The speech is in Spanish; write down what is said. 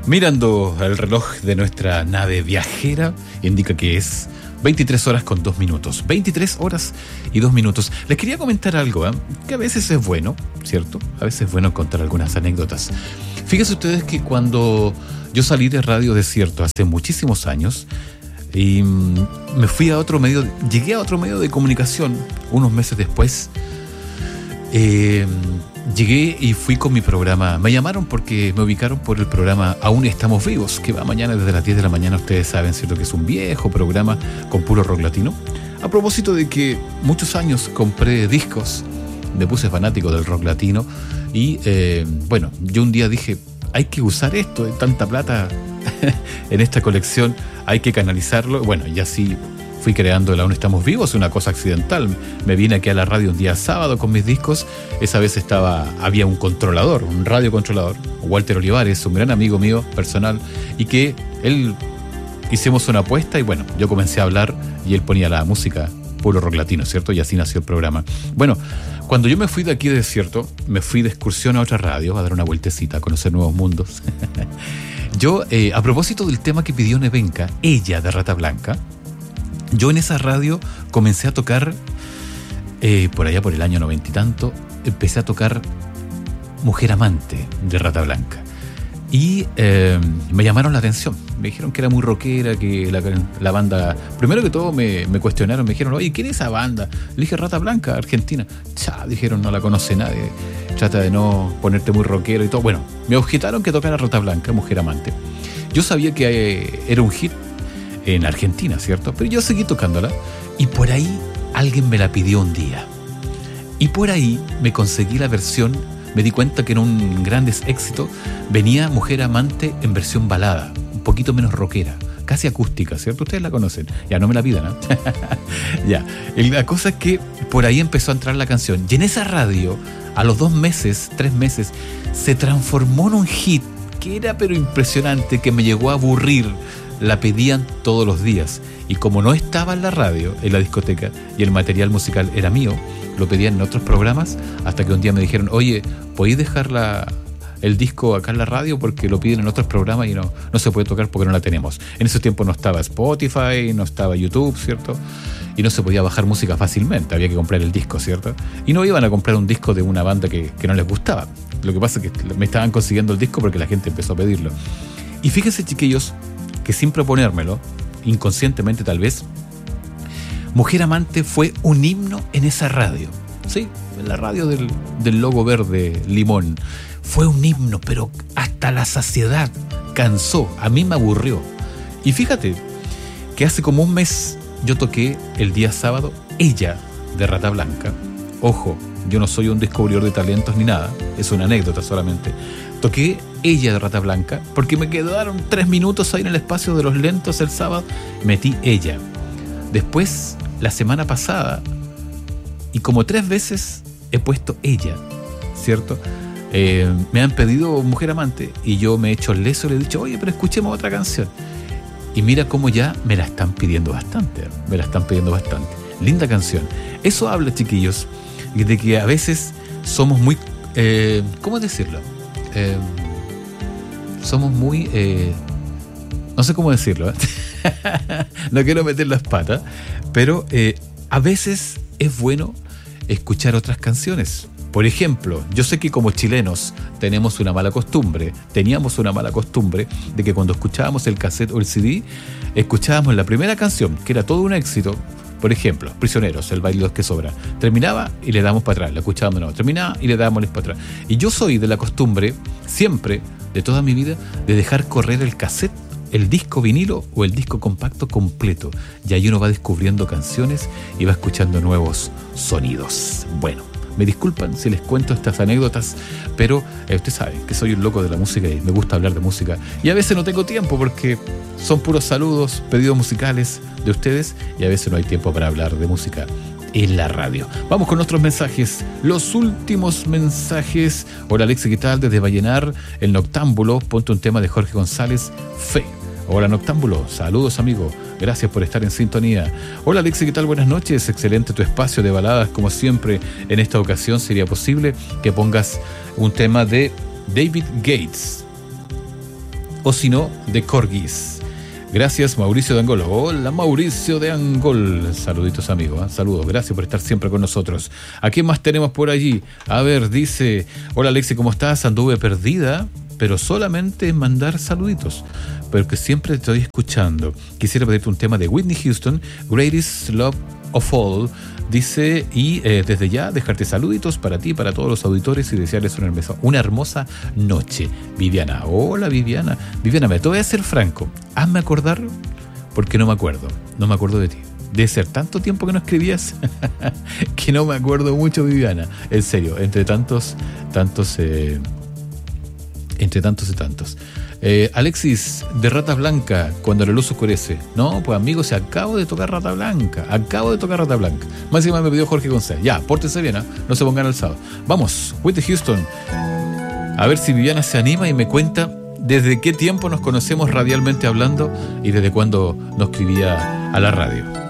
Mirando el reloj de nuestra nave viajera, indica que es 23 horas con 2 minutos. 23 horas y 2 minutos. Les quería comentar algo, que a veces es bueno, ¿cierto? A veces es bueno contar algunas anécdotas. Fíjense ustedes que cuando yo salí de Radio Desierto hace muchísimos años y me fui a otro medio, llegué a otro medio de comunicación unos meses después. Llegué y fui con mi programa. Me llamaron porque me ubicaron por el programa Aún Estamos Vivos, que va mañana desde las 10 de la mañana. Ustedes saben, ¿cierto?, que es un viejo programa con puro rock latino. A propósito de que muchos años compré discos, me puse fanático del rock latino y bueno, yo un día dije, hay que usar esto, de tanta plata en esta colección, hay que canalizarlo. Bueno, y así fui creando el Aún Estamos Vivos, una cosa accidental. Me vine aquí a la radio un día sábado con mis discos. Esa vez había un controlador, un radiocontrolador, Walter Olivares, un gran amigo mío personal, y que él hicimos una apuesta y bueno, yo comencé a hablar y él ponía la música puro rock latino, ¿cierto? Y así nació el programa. Bueno, cuando yo me fui de aquí de Desierto, me fui de excursión a otra radio, a dar una vueltecita, a conocer nuevos mundos. Yo, a propósito del tema que pidió Nevenka, ella de Rata Blanca, yo en esa radio comencé a tocar, por allá por el año 90 y tanto, empecé a tocar Mujer Amante de Rata Blanca. Y me llamaron la atención. Me dijeron que era muy rockera, que la banda... Primero que todo me cuestionaron, me dijeron, oye, ¿quién es esa banda? Le dije, Rata Blanca, Argentina. Dijeron, no la conoce nadie. Trata de no ponerte muy rockero y todo. Bueno, me objetaron que tocara Rata Blanca, Mujer Amante. Yo sabía que era un hit en Argentina, ¿cierto? Pero yo seguí tocándola y por ahí alguien me la pidió un día. Y por ahí me conseguí la versión, me di cuenta que en un grandes éxito venía Mujer Amante en versión balada, un poquito menos rockera, casi acústica, ¿cierto? Ustedes la conocen, ya no me la pidan, ¿no? Ya, la cosa es que por ahí empezó a entrar la canción y en esa radio, a los 2 meses, 3 meses, se transformó en un hit que era pero impresionante, que me llegó a aburrir. La pedían todos los días y como no estaba en la radio, en la discoteca, y el material musical era mío, lo pedían en otros programas, hasta que un día me dijeron, oye, ¿podéis dejar el disco acá en la radio? Porque lo piden en otros programas y no se puede tocar porque no la tenemos. En ese tiempo no estaba Spotify, no estaba YouTube, ¿cierto? Y no se podía bajar música fácilmente, había que comprar el disco, ¿cierto? Y no iban a comprar un disco de una banda que no les gustaba. Lo que pasa es que me estaban consiguiendo el disco porque la gente empezó a pedirlo. Y fíjense, chiquillos, que sin proponérmelo, inconscientemente tal vez, Mujer Amante fue un himno en esa radio. Sí, en la radio del logo verde limón. Fue un himno, pero hasta la saciedad. Cansó, a mí me aburrió. Y fíjate que hace como un mes yo toqué el día sábado Ella de Rata Blanca. Ojo, yo no soy un descubridor de talentos ni nada, es una anécdota solamente. Toqué Ella de Rata Blanca porque me quedaron 3 minutos ahí en el espacio de los lentos el sábado. Metí Ella. Después, la semana pasada, y como 3 veces he puesto Ella, ¿cierto? Me han pedido Mujer Amante y yo me he hecho el leso y le he dicho, oye, pero escuchemos otra canción. Y mira cómo ya me la están pidiendo bastante. Linda canción. Eso habla, chiquillos, de que a veces somos muy... ¿cómo decirlo? Somos muy... no sé cómo decirlo, no quiero meter las patas, pero a veces es bueno escuchar otras canciones. Por ejemplo, yo sé que como chilenos teníamos una mala costumbre de que cuando escuchábamos el cassette o el CD, escuchábamos la primera canción, que era todo un éxito. Por ejemplo, Prisioneros, El baile de los que sobra. Terminaba y le damos para atrás, la escuchábamos de nuevo. Terminaba y le dábamos para atrás. Y yo soy de la costumbre, siempre, de toda mi vida, de dejar correr el cassette, el disco vinilo o el disco compacto completo. Y ahí uno va descubriendo canciones y va escuchando nuevos sonidos. Bueno, me disculpan si les cuento estas anécdotas, pero usted sabe que soy un loco de la música y me gusta hablar de música. Y a veces no tengo tiempo porque son puros saludos, pedidos musicales de ustedes y a veces no hay tiempo para hablar de música en la radio. Vamos con nuestros mensajes, los últimos mensajes. Hola Alexi, ¿qué tal? Desde Vallenar, el Noctámbulo, ponte un tema de Jorge González, Fe. Hola Noctámbulo, saludos amigo, gracias por estar en sintonía. Hola Alexi, ¿qué tal? Buenas noches, excelente tu espacio de baladas como siempre. En esta ocasión sería posible que pongas un tema de David Gates. o si no, de corgis. Gracias, Mauricio de Angol. Hola, Mauricio de Angol. Saluditos, amigo. Saludos. Gracias por estar siempre con nosotros. ¿A quién más tenemos por allí? A ver, dice: hola, Alexi, ¿cómo estás? Anduve perdida, pero solamente mandar saluditos, porque siempre te estoy escuchando. Quisiera pedirte un tema de Whitney Houston, Greatest Love of All. Dice, y desde ya dejarte saluditos para ti, para todos los auditores, y desearles una hermosa noche. Viviana. Hola, Viviana. Viviana, te voy a ser franco. Hazme acordar, porque no me acuerdo de ti. Debe ser tanto tiempo que no escribías que no me acuerdo mucho, Viviana. En serio, entre tantos y tantos. Alexis, de Rata Blanca, cuando la luz oscurece. No, pues amigo, si acabo de tocar Rata Blanca. Más encima me pidió Jorge González. Ya, pórtense bien, ¿eh? No se pongan alzados. Vamos, Whitney Houston. A ver si Viviana se anima y me cuenta desde qué tiempo nos conocemos radialmente hablando y desde cuándo nos escribía a la radio.